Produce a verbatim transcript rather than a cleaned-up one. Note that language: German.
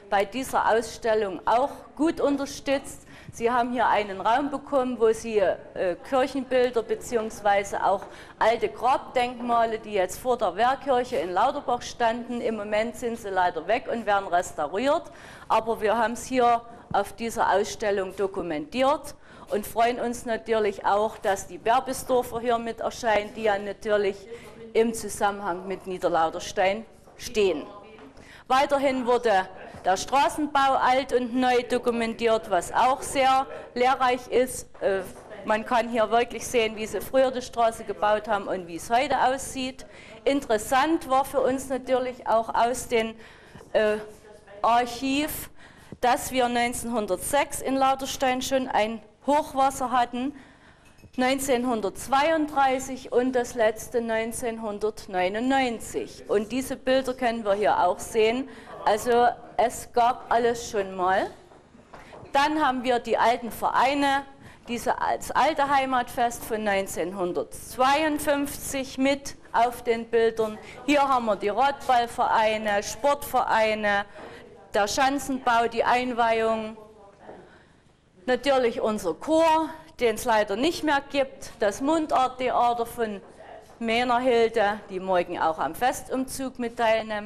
bei dieser Ausstellung auch gut unterstützt. Sie haben hier einen Raum bekommen, wo Sie äh, Kirchenbilder bzw. auch alte Grabdenkmale, die jetzt vor der Wehrkirche in Lauterbach standen. Im Moment sind sie leider weg und werden restauriert, aber wir haben es hier auf dieser Ausstellung dokumentiert und freuen uns natürlich auch, dass die Berbisdorfer hier mit erscheinen, die ja natürlich im Zusammenhang mit Niederlauterstein stehen. Weiterhin wurde der Straßenbau alt und neu dokumentiert, was auch sehr lehrreich ist. Man kann hier wirklich sehen, wie sie früher die Straße gebaut haben und wie es heute aussieht. Interessant war für uns natürlich auch aus dem äh, Archiv, dass wir neunzehnhundertsechs in Lauterstein schon ein Hochwasser hatten, neunzehnhundertzweiunddreißig und das letzte neunzehnhundertneunundneunzig. Und diese Bilder können wir hier auch sehen. Also es gab alles schon mal. Dann haben wir die alten Vereine, dieses alte Heimatfest von neunzehnhundertzweiundfünfzig mit auf den Bildern. Hier haben wir die Radballvereine, Sportvereine, der Schanzenbau, die Einweihung. Natürlich unser Chor, den es leider nicht mehr gibt, das Mundarttheater von Mänerhilde, die morgen auch am Festumzug mit teilnehmen.